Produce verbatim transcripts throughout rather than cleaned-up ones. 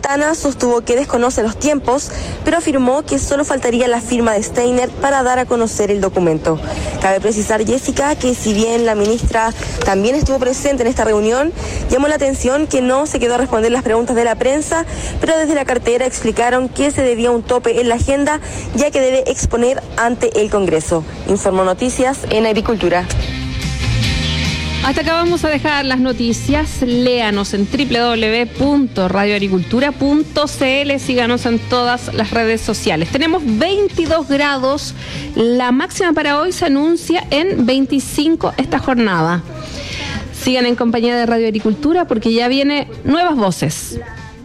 Quintana sostuvo que desconoce los tiempos, pero afirmó que solo faltaría la firma de Steiner para dar a conocer el documento. Cabe precisar, Jessica, que si bien la ministra también estuvo presente en esta reunión, llamó la atención que no se quedó a responder las preguntas de la prensa, pero desde la cartera explicaron que se debía un tope en la agenda, ya que debe exponer ante el Congreso. Informó Noticias en Agricultura. Hasta acá vamos a dejar las noticias. Léanos en doble u doble u doble u punto radio agricultura punto c l. Síganos en todas las redes sociales. Tenemos veintidós grados. La máxima para hoy se anuncia en veinticinco esta jornada. Sigan en compañía de Radio Agricultura porque ya viene Nuevas Voces.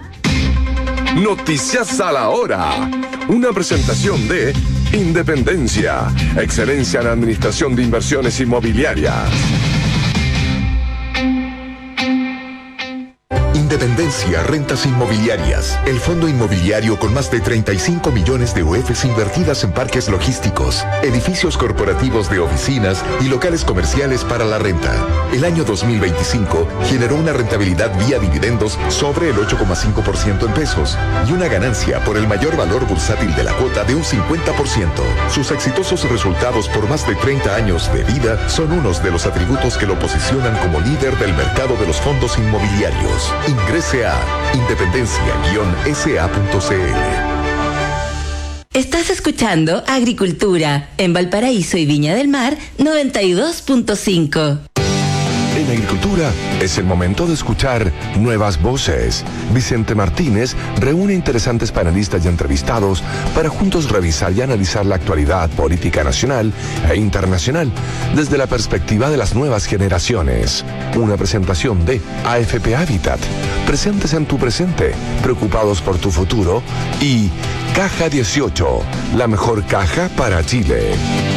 Noticias a la hora. Una presentación de Independencia. Excelencia en Administración de Inversiones Inmobiliarias. Independencia Rentas Inmobiliarias, el fondo inmobiliario con más de treinta y cinco millones de U Fs invertidas en parques logísticos, edificios corporativos de oficinas y locales comerciales para la renta. El año dos mil veinticinco generó una rentabilidad vía dividendos sobre el ocho coma cinco por ciento en pesos y una ganancia por el mayor valor bursátil de la cuota de un cincuenta por ciento. Sus exitosos resultados por más de treinta años de vida son unos de los atributos que lo posicionan como líder del mercado de los fondos inmobiliarios. Ingrese a independencia guion s a punto c l. Estás escuchando Agricultura en Valparaíso y Viña del Mar noventa y dos punto cinco. En Agricultura es el momento de escuchar Nuevas Voces. Vicente Martínez reúne interesantes panelistas y entrevistados para juntos revisar y analizar la actualidad política nacional e internacional desde la perspectiva de las nuevas generaciones. Una presentación de A F P Habitat, presentes en tu presente, preocupados por tu futuro, y Caja dieciocho, la mejor caja para Chile.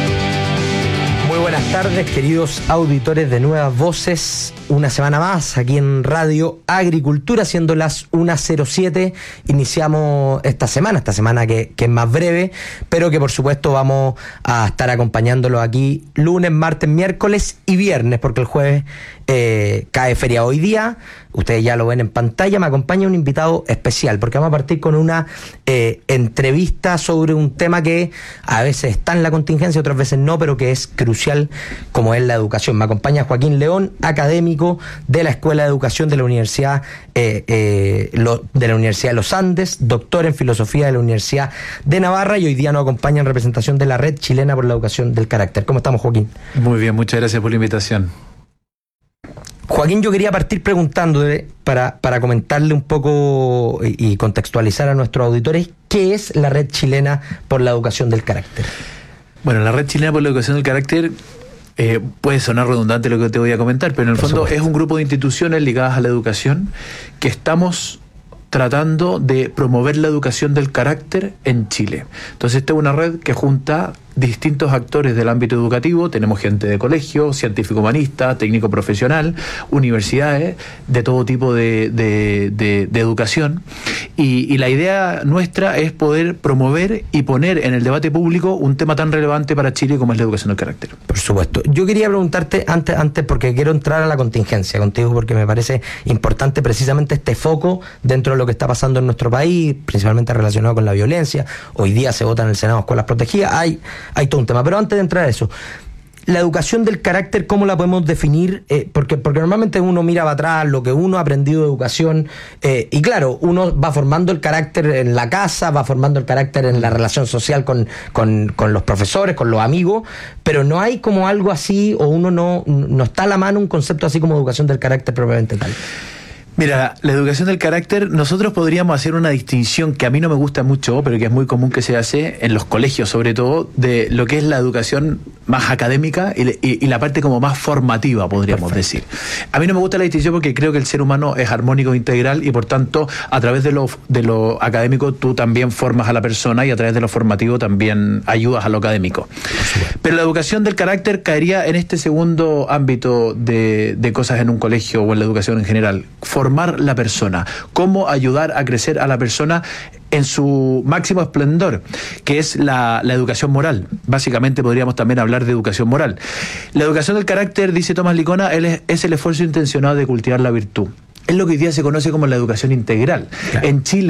Muy buenas tardes, queridos auditores de Nuevas Voces. Una semana más aquí en Radio Agricultura, siendo las una cero siete. Iniciamos esta semana, esta semana que, que es más breve, pero que por supuesto vamos a estar acompañándolo aquí lunes, martes, miércoles y viernes, porque el jueves eh, cae feria hoy día. Ustedes ya lo ven en pantalla. Me acompaña un invitado especial, porque vamos a partir con una eh, entrevista sobre un tema que a veces está en la contingencia, otras veces no, pero que es crucial, como es la educación. Me acompaña Joaquín León, académico de la Escuela de Educación de la Universidad eh, eh, lo, de la Universidad de los Andes, doctor en Filosofía de la Universidad de Navarra, y hoy día nos acompaña en representación de la Red Chilena por la Educación del Carácter. ¿Cómo estamos, Joaquín? Muy bien, muchas gracias por la invitación. Joaquín, yo quería partir preguntándole, para, para comentarle un poco y, y contextualizar a nuestros auditores, ¿qué es la Red Chilena por la Educación del Carácter? Bueno, la Red Chilena por la Educación del Carácter eh, puede sonar redundante lo que te voy a comentar, pero en el por fondo supuesto. Es un grupo de instituciones ligadas a la educación que estamos tratando de promover la educación del carácter en Chile. Entonces, esta es una red que junta distintos actores del ámbito educativo. Tenemos gente de colegio, científico humanista, técnico profesional, universidades, de todo tipo de, de, de, de educación. Y, y la idea nuestra es poder promover y poner en el debate público un tema tan relevante para Chile como es la educación del carácter. Por supuesto. Yo quería preguntarte antes, antes porque quiero entrar a la contingencia contigo, porque me parece importante precisamente este foco dentro de lo que está pasando en nuestro país, principalmente relacionado con la violencia. Hoy día se vota en el Senado escuelas protegidas. Hay Hay todo un tema, pero antes de entrar a eso, la educación del carácter, ¿cómo la podemos definir? Eh, porque, porque normalmente uno mira para atrás lo que uno ha aprendido de educación, eh, y claro, uno va formando el carácter en la casa, va formando el carácter en la relación social con, con, con los profesores, con los amigos, pero no hay como algo así, o uno no, no está a la mano un concepto así como educación del carácter propiamente tal. Mira, la educación del carácter, nosotros podríamos hacer una distinción que a mí no me gusta mucho, pero que es muy común que se hace en los colegios, sobre todo, de lo que es la educación más académica y, y, y la parte como más formativa, podríamos Perfecto. decir. A mí no me gusta la distinción porque creo que el ser humano es armónico e integral y, por tanto, a través de lo, de lo académico tú también formas a la persona y a través de lo formativo también ayudas a lo académico. Pero la educación del carácter caería en este segundo ámbito de, de cosas en un colegio o en la educación en general. Formar la persona, cómo ayudar a crecer a la persona en su máximo esplendor, que es la, la educación moral. Básicamente podríamos también hablar de educación moral. La educación del carácter, dice Tomás Licona, es, es el esfuerzo intencionado de cultivar la virtud. Es lo que hoy día se conoce como la educación integral. Claro. En Chile